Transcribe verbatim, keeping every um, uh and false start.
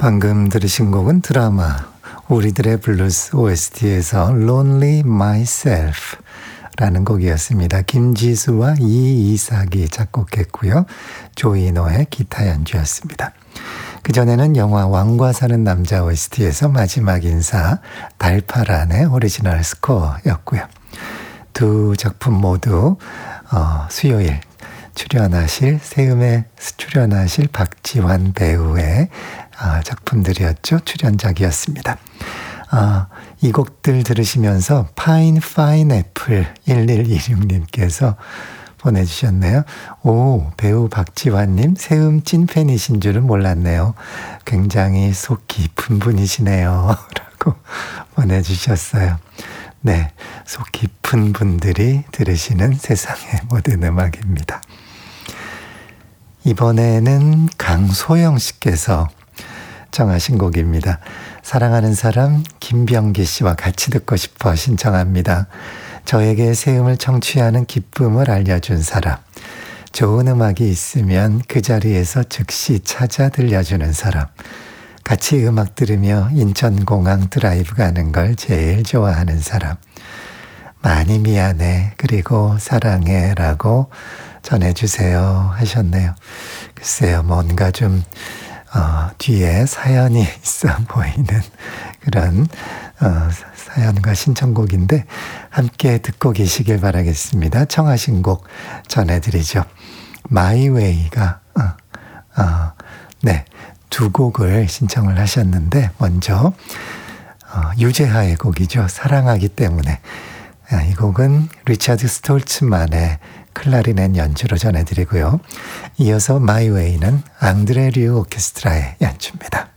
방금 들으신 곡은 드라마 우리들의 블루스 오에스티에서 Lonely Myself 라는 곡이었습니다. 김지수와 이이삭이 작곡했고요. 조이노의 기타 연주였습니다. 그전에는 영화 왕과 사는 남자 오에스티에서 마지막 인사 달파란의 오리지널 스코어였고요. 두 작품 모두 어, 수요일 출연하실 세음에 출연하실 박지환 배우의 어, 작품들이었죠. 출연작이었습니다. 어, 이 곡들 들으시면서 파인 파인 애플 일일이육님께서 보내주셨네요. 오, 배우 박지환님 세음 찐팬이신 줄은 몰랐네요. 굉장히 속 깊은 분이시네요. 라고 보내주셨어요. 네, 속 깊은 분들이 들으시는 세상의 모든 음악입니다. 이번에는 강소영 씨께서 청하신 곡입니다. 사랑하는 사람 김병기 씨와 같이 듣고 싶어 신청합니다. 저에게 세음을 청취하는 기쁨을 알려준 사람. 좋은 음악이 있으면 그 자리에서 즉시 찾아 들려주는 사람. 같이 음악 들으며 인천공항 드라이브 가는 걸 제일 좋아하는 사람. 많이 미안해 그리고 사랑해 라고 전해주세요 하셨네요. 글쎄요, 뭔가 좀 어, 뒤에 사연이 있어 보이는 그런 어, 사연과 신청곡인데 함께 듣고 계시길 바라겠습니다. 청하신 곡 전해드리죠. My Way가 어, 어, 네, 두 곡을 신청을 하셨는데 먼저 어, 유재하의 곡이죠. 사랑하기 때문에. 이 곡은 리차드 스톨츠만의 클라리넷 연주로 전해드리고요. 이어서 My Way는 앙드레 류 오케스트라의 연주입니다.